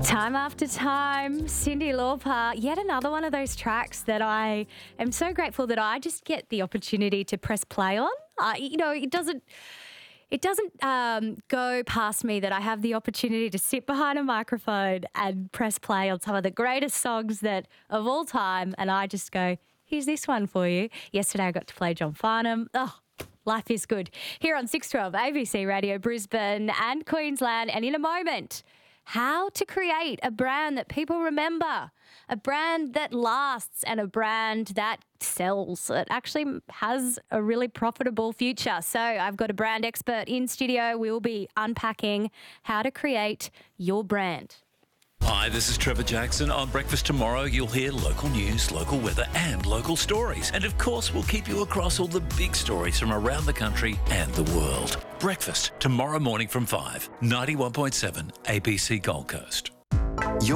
Time after time, Cyndi Lauper, yet another one of those tracks that I am so grateful that I just get the opportunity to press play on. It doesn't go past me that I have the opportunity to sit behind a microphone and press play on some of the greatest songs of all time, and I just go, here's this one for you. Yesterday I got to play John Farnham. Oh, life is good. Here on 612 ABC Radio Brisbane and Queensland, and in a moment, how to create a brand that people remember, a brand that lasts, and a brand that sells. It actually has a really profitable future. So I've got a brand expert in studio. We'll be unpacking how to create your brand. Hi, this is Trevor Jackson. On Breakfast Tomorrow, you'll hear local news, local weather and local stories. And of course, we'll keep you across all the big stories from around the country and the world. Breakfast tomorrow morning from 5, 91.7 ABC Gold Coast.